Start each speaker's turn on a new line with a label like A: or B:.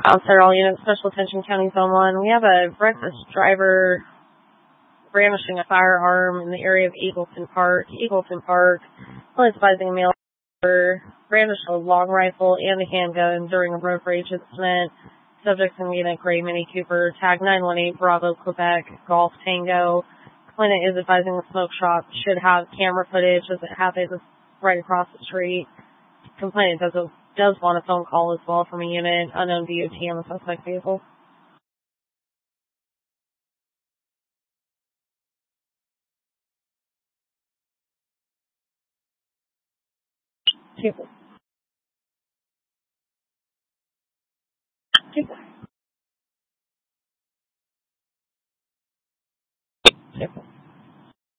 A: Outside all units, special attention, County Zone 1. We have a reckless driver brandishing a firearm in the area of Eagleton Park. Police advising a male driver brandished a long rifle and a handgun during a road rage incident. Subjects in a gray Mini Cooper. Tag 918 Bravo Quebec Golf Tango. Complainant is advising the smoke shop should have camera footage as it happens right across the street. Complainant does want a phone call as well from a unit. Unknown DOT on the suspect vehicle. People.